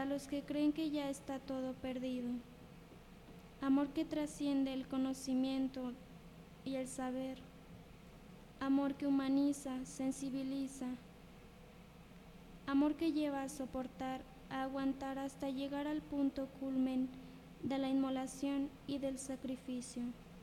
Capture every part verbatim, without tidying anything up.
para los que creen que ya está todo perdido. Amor que trasciende el conocimiento y el saber. Amor que humaniza, sensibiliza. Amor que lleva a soportar, a aguantar hasta llegar al punto culmen de la inmolación y del sacrificio.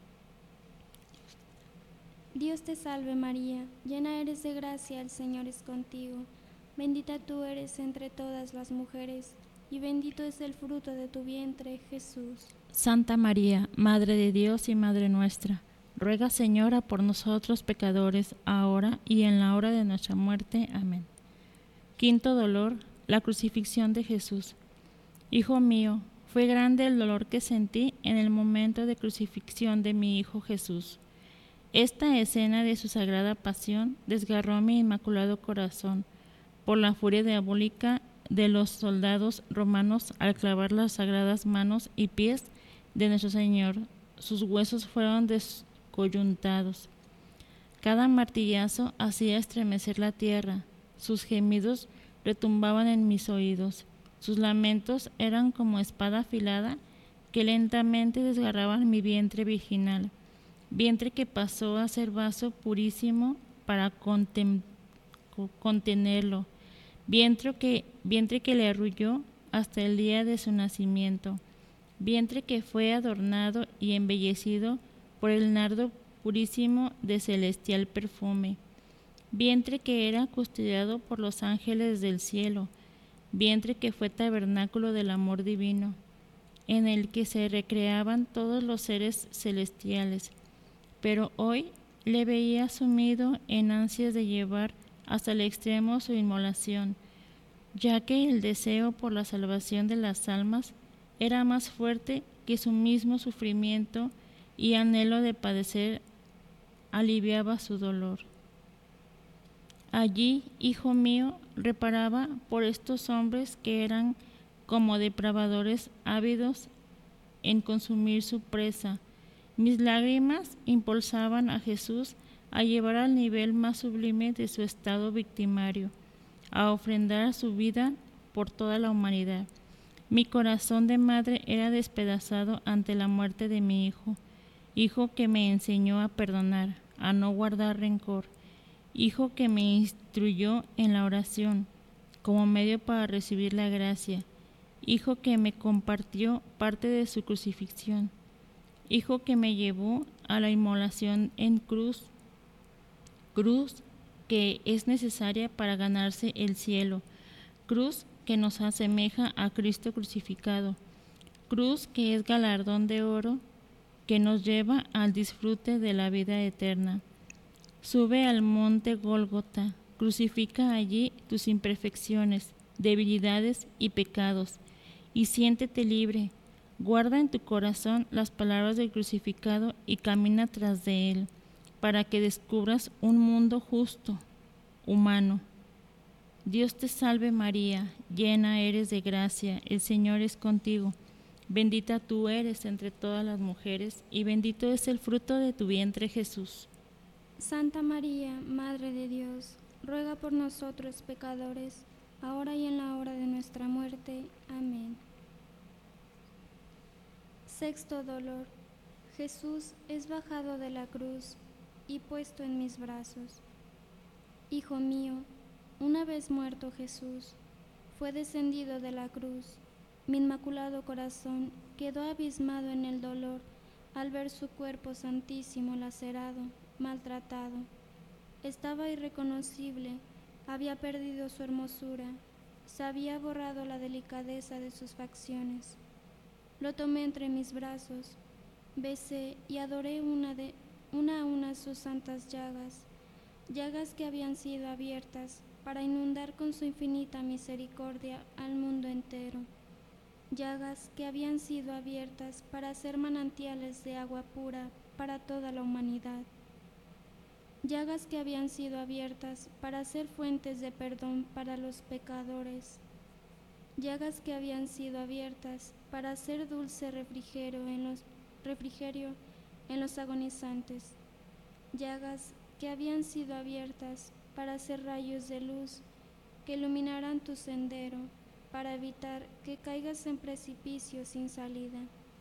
Dios te salve María, llena eres de gracia, el Señor es contigo. Bendita tú eres entre todas las mujeres, y bendito es el fruto de tu vientre, Jesús. Santa María, Madre de Dios y Madre nuestra, ruega, Señora, por nosotros pecadores, ahora y en la hora de nuestra muerte. Amén. Quinto dolor, la crucifixión de Jesús. Hijo mío, fue grande el dolor que sentí en el momento de crucifixión de mi Hijo Jesús. Esta escena de su sagrada pasión desgarró mi inmaculado corazón por la furia diabólica de los soldados romanos al clavar las sagradas manos y pies de nuestro Señor. Sus huesos fueron descoyuntados. Cada martillazo hacía estremecer la tierra. Sus gemidos retumbaban en mis oídos. Sus lamentos eran como espada afilada que lentamente desgarraban mi vientre virginal, vientre que pasó a ser vaso purísimo para contem- contenerlo, vientre que, vientre que le arrulló hasta el día de su nacimiento, vientre que fue adornado y embellecido por el nardo purísimo de celestial perfume, vientre que era custodiado por los ángeles del cielo, vientre que fue tabernáculo del amor divino, en el que se recreaban todos los seres celestiales. Pero hoy le veía sumido en ansias de llevar hasta el extremo su inmolación, ya que el deseo por la salvación de las almas era más fuerte que su mismo sufrimiento y anhelo de padecer aliviaba su dolor. Allí, hijo mío, reparaba por estos hombres que eran como depravadores ávidos en consumir su presa. Mis lágrimas impulsaban a Jesús a llevar al nivel más sublime de su estado victimario, a ofrendar su vida por toda la humanidad. Mi corazón de madre era despedazado ante la muerte de mi hijo, hijo que me enseñó a perdonar, a no guardar rencor, hijo que me instruyó en la oración como medio para recibir la gracia, hijo que me compartió parte de su crucifixión, hijo que me llevó a la inmolación en cruz, cruz que es necesaria para ganarse el cielo, cruz que nos asemeja a Cristo crucificado, cruz que es galardón de oro que nos lleva al disfrute de la vida eterna. Sube al monte Gólgota, crucifica allí tus imperfecciones, debilidades y pecados, y siéntete libre. Guarda en tu corazón las palabras del crucificado y camina tras de él, para que descubras un mundo justo, humano. Dios te salve María, llena eres de gracia, el Señor es contigo. Bendita tú eres entre todas las mujeres, y bendito es el fruto de tu vientre Jesús. Santa María, Madre de Dios, ruega por nosotros pecadores, ahora y en la hora de nuestra muerte. Amén. Sexto dolor. Jesús es bajado de la cruz y puesto en mis brazos. Hijo mío, una vez muerto Jesús, fue descendido de la cruz. Mi inmaculado corazón quedó abismado en el dolor al ver su cuerpo santísimo lacerado, maltratado. Estaba irreconocible, había perdido su hermosura, se había borrado la delicadeza de sus facciones. Lo tomé entre mis brazos, besé y adoré una, de, una a una sus santas llagas, llagas que habían sido abiertas para inundar con su infinita misericordia al mundo entero, llagas que habían sido abiertas para ser manantiales de agua pura para toda la humanidad, llagas que habían sido abiertas para ser fuentes de perdón para los pecadores, llagas que habían sido abiertas para ser dulce refrigerio en los, refrigerio en los agonizantes, llagas que habían sido abiertas para ser rayos de luz que iluminarán tu sendero, para evitar que caigas en precipicio sin salida.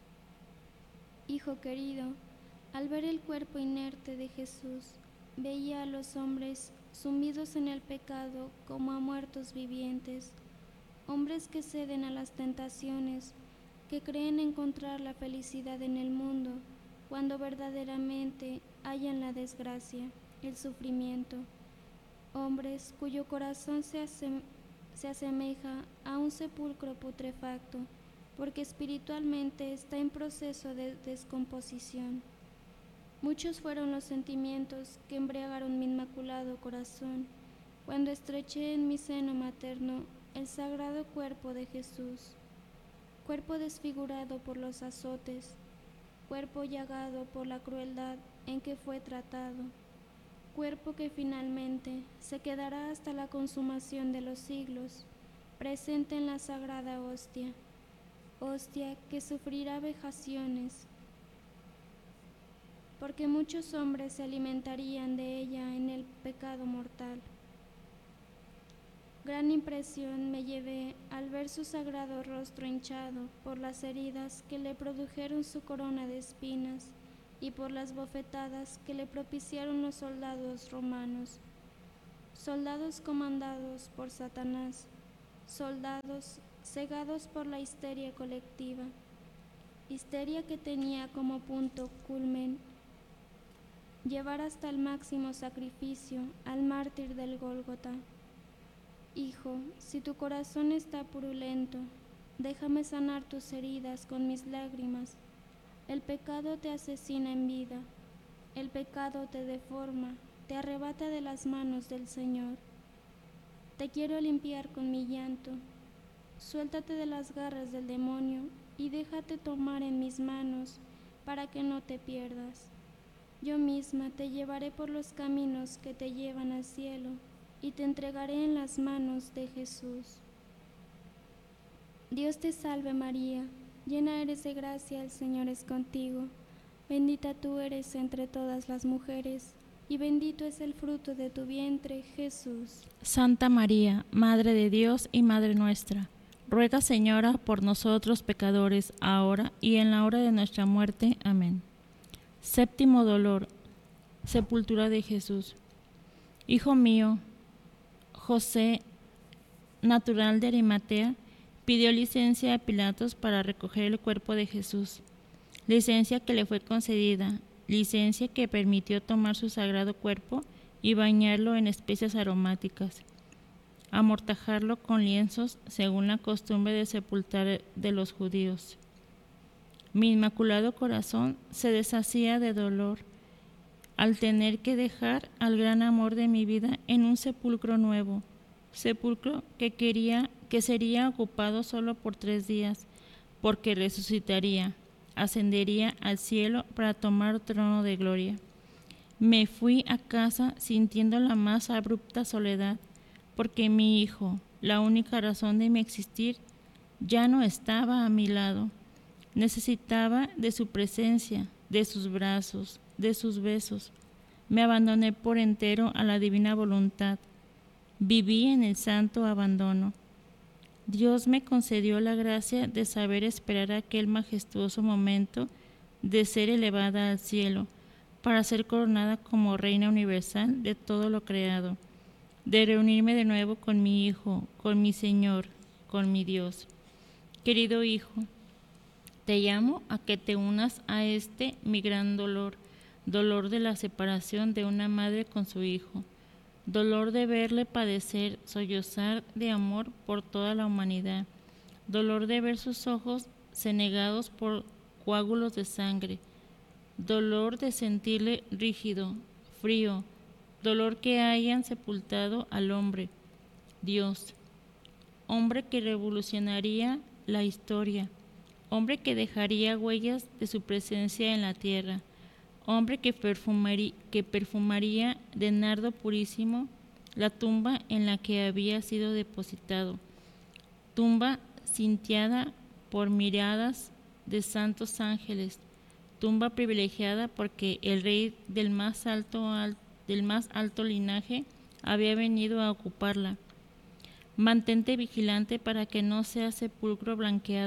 Hijo querido, al ver el cuerpo inerte de Jesús, veía a los hombres sumidos en el pecado como a muertos vivientes, hombres que ceden a las tentaciones, que creen encontrar la felicidad en el mundo, cuando verdaderamente hallan la desgracia, el sufrimiento, hombres cuyo corazón se, asem- se asemeja a un sepulcro putrefacto, porque espiritualmente está en proceso de descomposición. Muchos fueron los sentimientos que embriagaron mi inmaculado corazón, cuando estreché en mi seno materno el sagrado cuerpo de Jesús, cuerpo desfigurado por los azotes, cuerpo llagado por la crueldad en que fue tratado, cuerpo que finalmente se quedará hasta la consumación de los siglos, presente en la sagrada hostia, hostia que sufrirá vejaciones, porque muchos hombres se alimentarían de ella en el pecado mortal. Gran impresión me llevé al ver su sagrado rostro hinchado por las heridas que le produjeron su corona de espinas y por las bofetadas que le propiciaron los soldados romanos, soldados comandados por Satanás, soldados cegados por la histeria colectiva, histeria que tenía como punto culmen llevar hasta el máximo sacrificio al mártir del Gólgota. Hijo, si tu corazón está purulento, déjame sanar tus heridas con mis lágrimas. El pecado te asesina en vida, el pecado te deforma, te arrebata de las manos del Señor. Te quiero limpiar con mi llanto. Suéltate de las garras del demonio y déjate tomar en mis manos para que no te pierdas. Yo misma te llevaré por los caminos que te llevan al cielo y te entregaré en las manos de Jesús. Dios te salve María, llena eres de gracia, el Señor es contigo. Bendita tú eres entre todas las mujeres, y bendito es el fruto de tu vientre, Jesús. Santa María, Madre de Dios y Madre nuestra, ruega, Señora, por nosotros pecadores, ahora y en la hora de nuestra muerte. Amén. Séptimo dolor, sepultura de Jesús. Hijo mío, José, natural de Arimatea, pidió licencia a Pilatos para recoger el cuerpo de Jesús, licencia que le fue concedida, licencia que permitió tomar su sagrado cuerpo y bañarlo en especias aromáticas, amortajarlo con lienzos según la costumbre de sepultar de los judíos. Mi inmaculado corazón se deshacía de dolor al tener que dejar al gran amor de mi vida en un sepulcro nuevo, sepulcro que quería que sería ocupado solo por tres días, porque resucitaría, ascendería al cielo para tomar trono de gloria. Me fui a casa sintiendo la más abrupta soledad, porque mi hijo, la única razón de mi existir, ya no estaba a mi lado. Necesitaba de su presencia, de sus brazos, de sus besos. Me abandoné por entero a la divina voluntad. Viví en el santo abandono. Dios me concedió la gracia de saber esperar aquel majestuoso momento de ser elevada al cielo, para ser coronada como Reina universal de todo lo creado, de reunirme de nuevo con mi Hijo, con mi Señor, con mi Dios. Querido Hijo, te llamo a que te unas a este mi gran dolor, dolor de la separación de una madre con su hijo, dolor de verle padecer, sollozar de amor por toda la humanidad, dolor de ver sus ojos cegados por coágulos de sangre, dolor de sentirle rígido, frío, dolor que hayan sepultado al hombre, Dios, hombre que revolucionaría la historia, hombre que dejaría huellas de su presencia en la tierra, hombre que perfumaría, que perfumaría de nardo purísimo la tumba en la que había sido depositado, tumba cintiada por miradas de santos ángeles, tumba privilegiada porque el rey del más alto, al, del más alto linaje había venido a ocuparla. Mantente vigilante para que no seas sepulcro blanqueado